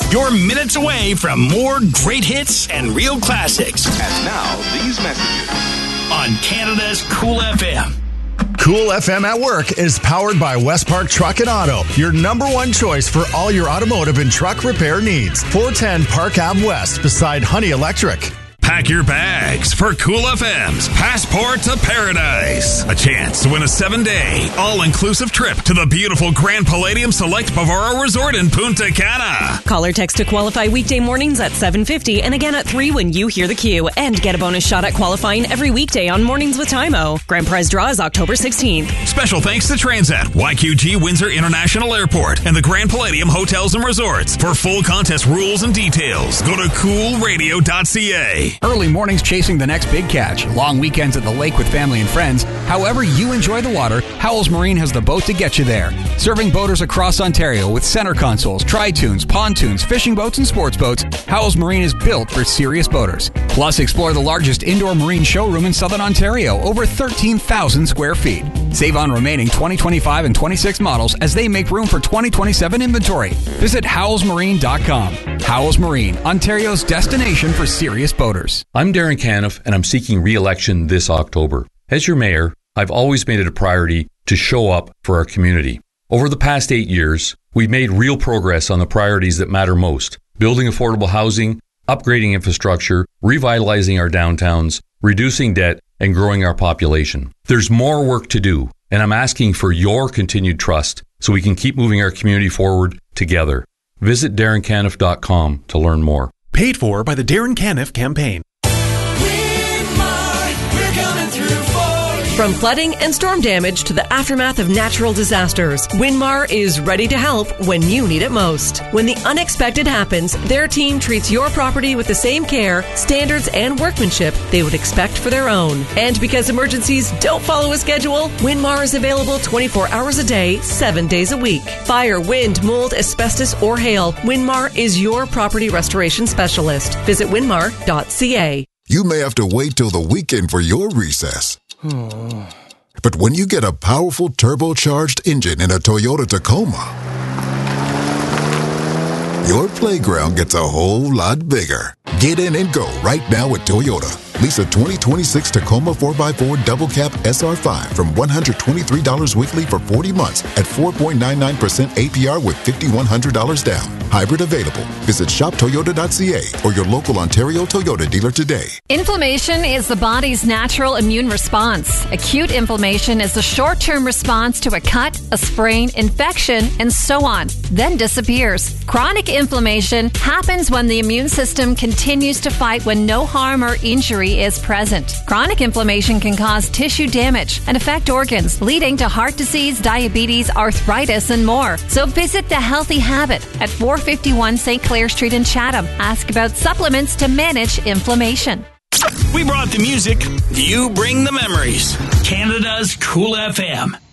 You're minutes away from more great hits and real classics. And now, these messages. On Canada's Cool FM. Cool FM at Work is powered by West Park Truck and Auto, your number one choice for all your automotive and truck repair needs. 410 Park Ave West beside Honey Electric. Pack your bags for Cool FM's Passport to Paradise. A chance to win a 7-day, all-inclusive trip to the beautiful Grand Palladium Select Bavaro Resort in Punta Cana. Call or text to qualify weekday mornings at 7:50 and again at 3 when you hear the cue. And get a bonus shot at qualifying every weekday on Mornings with Tymo. Grand prize draw is October 16th. Special thanks to Transat, YQG Windsor International Airport, and the Grand Palladium Hotels and Resorts. For full contest rules and details, go to coolradio.ca. Early mornings chasing the next big catch, long weekends at the lake with family and friends. However you enjoy the water, Howells Marine has the boat to get you there. Serving boaters across Ontario with center consoles, tri-tunes, pontoons, fishing boats, and sports boats, Howells Marine is built for serious boaters. Plus, explore the largest indoor marine showroom in Southern Ontario, over 13,000 square feet. Save on remaining 2025 and 26 models as they make room for 2027 inventory. Visit howellsmarine.com. Howells Marine, Ontario's destination for serious boaters. I'm Darren Caniff, and I'm seeking re-election this October. As your mayor, I've always made it a priority to show up for our community. Over the past 8 years, we've made real progress on the priorities that matter most: building affordable housing, upgrading infrastructure, revitalizing our downtowns, reducing debt, and growing our population. There's more work to do, and I'm asking for your continued trust so we can keep moving our community forward together. Visit DarrenCaniff.com to learn more. Paid for by the Darren Caniff Campaign. From flooding and storm damage to the aftermath of natural disasters, Winmar is ready to help when you need it most. When the unexpected happens, their team treats your property with the same care, standards, and workmanship they would expect for their own. And because emergencies don't follow a schedule, Winmar is available 24 hours a day, 7 days a week. Fire, wind, mold, asbestos, or hail, Winmar is your property restoration specialist. Visit winmar.ca. You may have to wait till the weekend for your recess. But when you get a powerful turbocharged engine in a Toyota Tacoma, your playground gets a whole lot bigger. Get in and go right now at Toyota. Lease a 2026 Tacoma 4x4 Double Cab SR5 from $123 weekly for 40 months at 4.99% APR with $5,100 down. Hybrid available. Visit shoptoyota.ca or your local Ontario Toyota dealer today. Inflammation is the body's natural immune response. Acute inflammation is the short-term response to a cut, a sprain, infection, and so on, then disappears. Chronic inflammation happens when the immune system continues to fight when no harm or injury is present. Chronic inflammation can cause tissue damage and affect organs, leading to heart disease, diabetes, arthritis, and more. So visit The Healthy Habit at 451 St. Clair Street in Chatham. Ask about supplements to manage inflammation. We brought the music. You bring the memories. Canada's Cool FM.